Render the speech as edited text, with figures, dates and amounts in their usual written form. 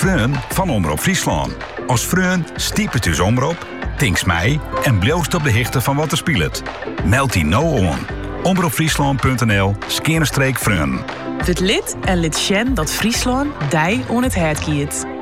Freun van Omroep Friesland. Als Freun stiepet uw omroep, tinks mij en bloost op de hichte van wat er speelt. Meld die nou aan. omroepfriesland.nl/Freun. Word lid en lid Sjen dat Friesland dij on het hart kiet.